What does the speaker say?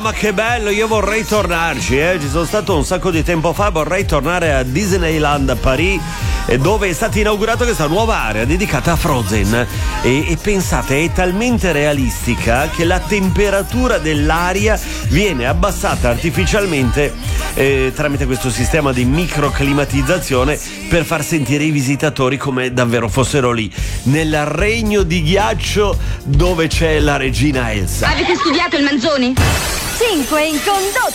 ma che bello, io vorrei tornarci, ci sono stato un sacco di tempo fa, vorrei tornare a Disneyland a Parigi, dove è stata inaugurata questa nuova area dedicata a Frozen e pensate, è talmente realistica che la temperatura dell'aria viene abbassata artificialmente tramite questo sistema di microclimatizzazione per far sentire i visitatori come davvero fossero lì nel regno di ghiaccio dove c'è la regina Elsa. Avete studiato il Manzoni? 5 in condotto.